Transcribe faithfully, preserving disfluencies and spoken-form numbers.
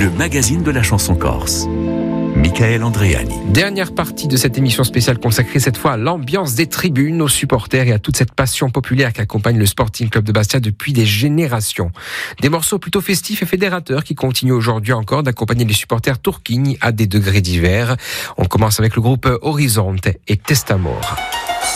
le magazine de la chanson corse. Michael Andréani. Dernière partie de cette émission spéciale consacrée cette fois à l'ambiance des tribunes, aux supporters et à toute cette passion populaire qui accompagne le Sporting Club de Bastia depuis des générations. Des morceaux plutôt festifs et fédérateurs qui continuent aujourd'hui encore d'accompagner les supporters tourquignes à des degrés divers. On commence avec le groupe Horizonte et Testamor.